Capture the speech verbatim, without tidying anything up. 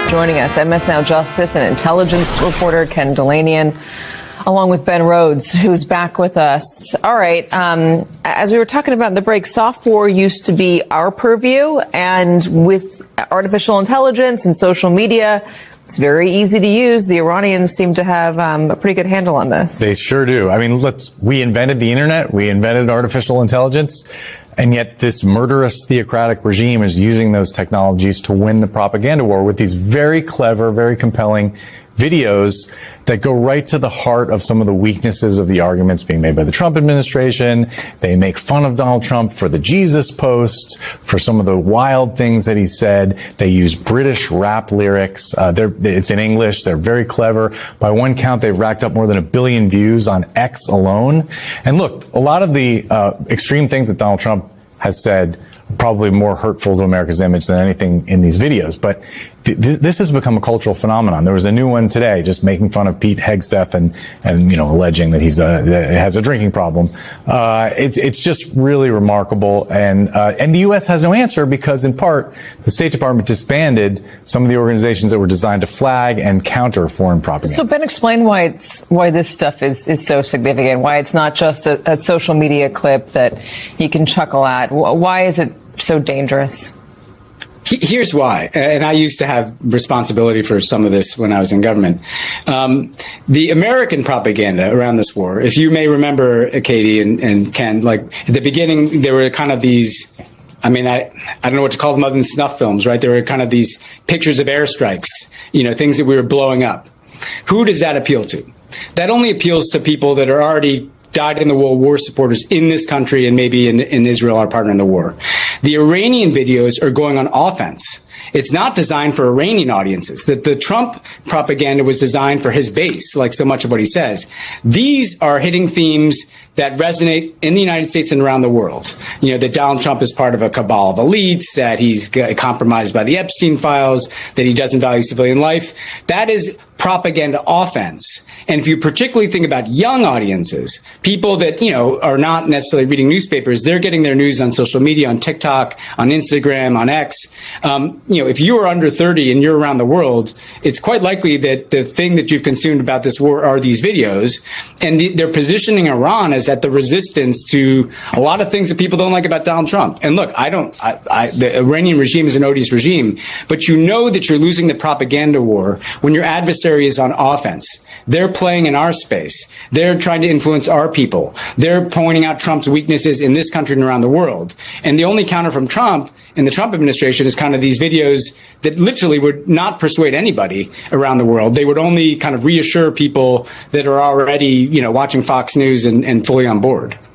joining us, M S Now Justice and intelligence reporter Ken Dilanian, along with Ben Rhodes, who's back with us. All right. Um, as we were talking about in the break, soft war used to be our purview. And with artificial intelligence and social media, it's very easy to use. The Iranians seem to have um, a pretty good handle on this. They sure do. I mean, let's, we invented the internet. We invented artificial intelligence. And yet this murderous theocratic regime is using those technologies to win the propaganda war with these very clever, very compelling videos that go right to the heart of some of the weaknesses of the arguments being made by the Trump administration. They make fun of Donald Trump for the Jesus post, for some of the wild things that he said. They use British rap lyrics. Uh, they're, it's in English. They're very clever. By one count, they've racked up more than a billion views on X alone. And look, a lot of the uh, extreme things that Donald Trump has said probably more hurtful to America's image than anything in these videos. But th- th- this has become a cultural phenomenon. There was a new one today just making fun of Pete Hegseth and, and you know, alleging that he's a, that has a drinking problem. Uh, it's, it's just really remarkable. And, uh, and the U S has no answer because, in part, the State Department disbanded some of the organizations that were designed to flag and counter foreign propaganda. So, Ben, explain why it's, why this stuff is, is so significant, why it's not just a, a social media clip that you can chuckle at. Why is it so dangerous? Here's why, and I used to have responsibility for some of this when I was in government. Um, the American propaganda around this war, if you may remember, Katie and, and Ken, like at the beginning, there were kind of these, I mean, I, I don't know what to call them other than snuff films, right? There were kind of these pictures of airstrikes, you know, things that we were blowing up. Who does that appeal to? That only appeals to people that are already died in the World War supporters in this country and maybe in, in Israel, our partner in the war. The Iranian videos are going on offense. It's not designed for Iranian audiences. The, the Trump propaganda was designed for his base, like so much of what he says. These are hitting themes that resonate in the United States and around the world. You know, that Donald Trump is part of a cabal of elites, that he's compromised by the Epstein files, that he doesn't value civilian life. That is propaganda offense. And if you particularly think about young audiences, people that, you know, are not necessarily reading newspapers, they're getting their news on social media, on TikTok, on Instagram, on X. Um, you know, if you are under thirty and you're around the world, it's quite likely that the thing that you've consumed about this war are these videos. And the, they're positioning Iran as at the resistance to a lot of things that people don't like about Donald Trump. And look, I don't, I, I, the Iranian regime is an odious regime, but you know that you're losing the propaganda war when your adversary is on offense. They're playing in our space. They're trying to influence our people. They're pointing out Trump's weaknesses in this country and around the world. And the only counter from Trump in the Trump administration is kind of these videos that literally would not persuade anybody around the world. They would only kind of reassure people that are already, you know, watching Fox News and, and fully on board.